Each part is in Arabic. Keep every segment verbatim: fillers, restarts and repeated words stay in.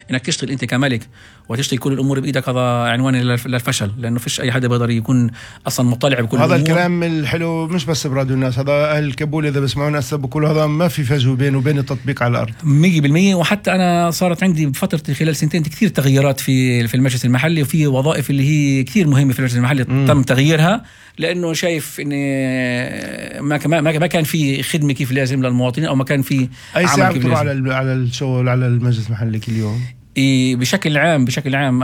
انك تشتغل انت كملك وتشتغل كل الامور بايدك، هذا عنوان للفشل، لانه فيش اي حدا بيقدر يكون اصلا مطلع بكل هذا الامور. الكلام الحلو مش بس براديو الناس، هذا اهل كابول اذا بسمعونا هسه بقولوا هذا ما في فجوه بينه وبين التطبيق على الارض مية بالمية. وحتى انا صارت عندي بفتره خلال سنتين كثير تغييرات في في المجلس المحلي، وفي وظائف اللي هي كثير مهمه في المجلس المحلي م. تم تغييرها، لانه شايف ان ما ما ما كان في خدمه كيف لازم للمواطنين، او ما كان في اي ساعه بتروح على على الشغل على المجلس المحلي كل يوم. إيه بشكل عام بشكل عام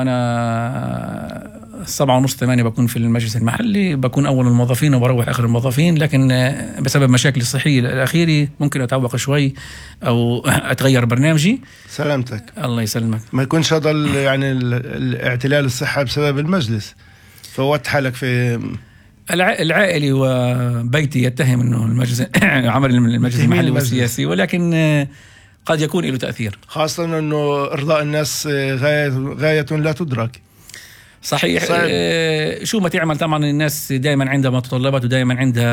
انا سبعة ونص ثمانية بكون في المجلس المحلي، بكون اول الموظفين وبروح اخر الموظفين، لكن بسبب مشاكل الصحيه الاخيره ممكن اتعوق شوي او اتغير برنامجي. سلامتك. الله يسلمك. ما يكونش هذا يعني الاعتلال الصحه بسبب المجلس، فوت حالك في العائلي وبيتي يتهم انه المجلس عمل المجلس المحلي والسياسي، ولكن قد يكون له تأثير، خاصة أنه إرضاء الناس غاية, غاية لا تدرك. صحيح, صحيح. آه شو ما تعمل طبعا الناس دائما عندها متطلبات ودائما عندها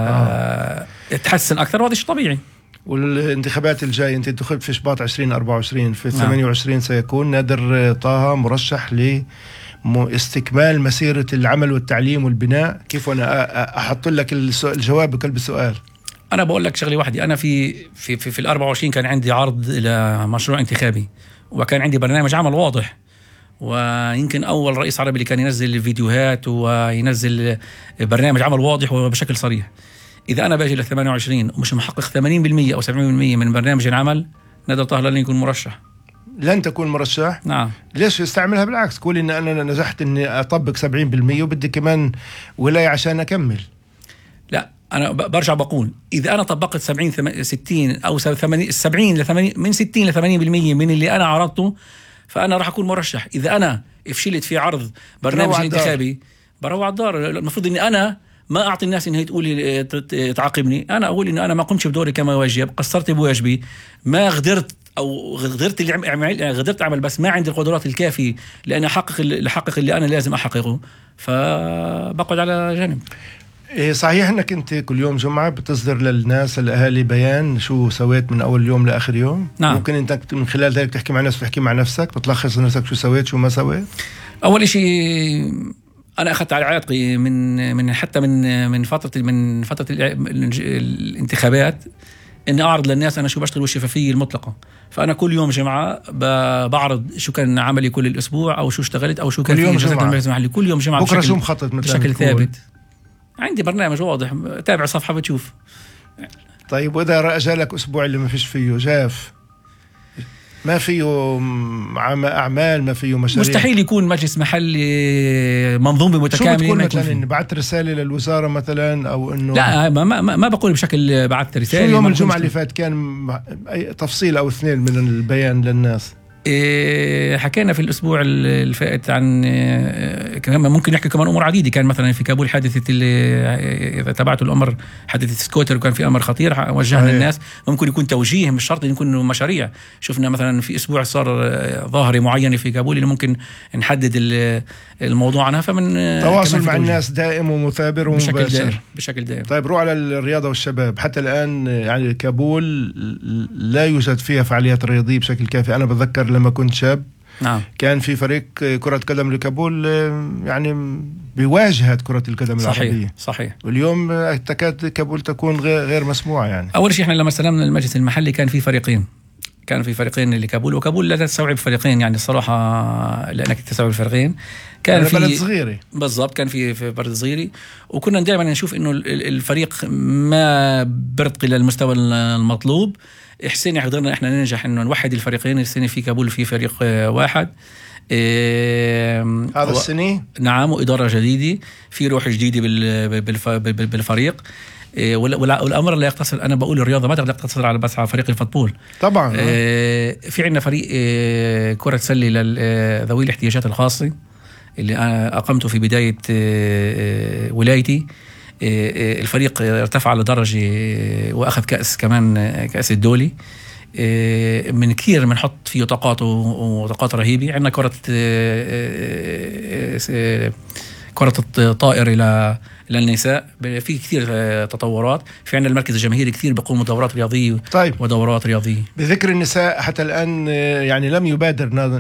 آه. تحسن أكثر، وهذا شيء طبيعي. والانتخابات الجاية أنت انتخبت في شباط عشرين أربعة وعشرين، في ثمانية وعشرين سيكون نادر طه مرشح لاستكمال مسيرة العمل والتعليم والبناء. كيف أنا أحط لك الجواب بقلب السؤال؟ أنا بقول لك شغلة واحدة، أنا في في في, في الأربعة وعشرين كان عندي عرض إلى مشروع انتخابي، وكان عندي برنامج عمل واضح، ويمكن أول رئيس عربي اللي كان ينزل فيديوهات وينزل برنامج عمل واضح وبشكل صريح. إذا أنا باجي للثمانية وعشرين ومش محقق ثمانين بالمية أو سبعين بالمية من برنامج العمل، نادر طه لن يكون مرشح. لن تكون مرشح؟ نعم. ليش يستعملها بالعكس؟ قول إن أنا نجحت إني أطبق سبعين بالمية وبدي كمان ولاية عشان أكمل. لا، أنا برجع بقول إذا أنا طبقت سبعين ستين أو ثمانين سبعين لثمانين من ستين لثمانين بالمية من اللي أنا عرضته، فأنا راح أكون مرشح. إذا أنا فشلت في عرض برنامج انتخابي بروع الدار. المفروض إني أنا ما أعطي الناس إنها تقولي تعاقبني، أنا أقول إن أنا ما قمتش بدوري كما واجب، قصرت بواجبي، ما غدرت أو غدرت اللي عمل غدرت أعمل، بس ما عندي القدرات الكافية لأن أحقق اللي أحقق اللي أنا لازم أحققه، فبقعد على جانب. إيه صحيح انك انت كل يوم جمعة بتصدر للناس الاهالي بيان شو سويت من اول يوم لاخر يوم؟ نعم. ممكن انت من خلال ذلك تحكي مع الناس وتحكي مع نفسك، بتلخص لنفسك شو سويت شو ما سويت؟ اول شيء انا اخذت على عاتقي من من حتى من من فترة من فترة الانتخابات اني اعرض للناس انا شو بشتغل والشفافية المطلقة. فانا كل يوم جمعة بعرض شو كان عملي كل الاسبوع او شو اشتغلت او شو كان كل يوم جمعة. كل يوم جمعة بكرة شو مخطط مثلا بشكل ثابت؟ عندي برنامج واضح، تابع صفحة بتشوف. طيب وإذا أجالك أسبوع اللي ما فيش فيه جاف، ما فيه أعمال، ما فيه مشاريع، مستحيل يكون مجلس محلي منظومة متكاملة. شو بتقول مثلا إن بعت رسالة للوزارة مثلا أو إنه؟ لا ما ما ما بقول بشكل بعت رسالة. شو يوم الجمعة اللي فات كان أي تفصيل أو اثنين من البيان للناس؟ إيه حكينا في الأسبوع اللي فات عن إيه كمان ممكن نحكي كمان أمور عديدة. كان مثلا في كابول حادثة اللي إذا تابعتوا الأمر، حادثة سكوتر، وكان في أمر خطير وجهنا الناس. ممكن يكون توجيه، مش شرط يكون مشاريع. شفنا مثلا في أسبوع صار ظاهرة معينة في كابول اللي ممكن نحدد الموضوع عنها. فمن تواصل مع الناس دائم ومثابر ومباشر بشكل دائم بشكل دائم. طيب روح على الرياضة والشباب. حتى الآن يعني كابول لا يوجد فيها فعاليات رياضية بشكل كافي. أنا بتذكر لما كنت شاب، نعم، كان في فريق كرة قدم لكابول يعني بواجهة كرة القدم العربية. صحيح صحيح. واليوم تكاد كابول تكون غير غير مسموعة. يعني أول شيء إحنا لما استلمنا المجلس المحلي كان في فريقين، كان في فريقين لكابول، وكابول لا تستوعب فريقين يعني الصراحة، لأنك تستوعب الفريقين. كان في بلد صغيرة بالضبط، كان في في بلد صغيرة، وكنا دائما نشوف إنه الفريق ما برتقي للمستوى المطلوب. حسين قدرنا احنا ننجح انه نوحد الفريقين. السنه في كابول في فريق واحد هذا و... السنه نعم، واداره جديده، في روح جديده بال... بالف... بالفريق. والامر لا يقتصر، انا بقول الرياضه ما تقدر تقتصر على بس على فريق الفوتبول. طبعا في عندنا فريق كره سله لذوي الاحتياجات الخاصه اللي انا اقمته في بدايه ولايتي. الفريق ارتفع لدرجة وأخذ كأس كمان، كأس الدولي. من كثير بنحط فيه طاقات وطاقات رهيبة. عندنا كرة كرة الطائر إلى للنساء، في كثير تطورات. في عندنا المركز الجماهيري كثير بقوم بدورات رياضية. طيب. ودورات رياضية بذكر النساء، حتى الآن يعني لم يبادر